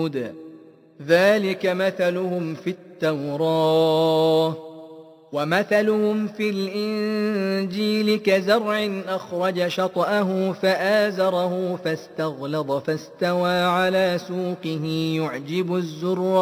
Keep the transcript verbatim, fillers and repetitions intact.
الْخُلُودِ ذَلِكَ مَثَلُهُمْ فِي التَّوْرَاةِ وَمَثَلُهُمْ فِي الْإِنْجِيلِ كَزَرْعٍ أَخْرَجَ شَطْأَهُ فَآزَرَهُ فَاسْتَغْلَظَ فَاسْتَوَىٰ عَلَىٰ سُوقِهِ يُعْجِبُ الزُّرَّاعَ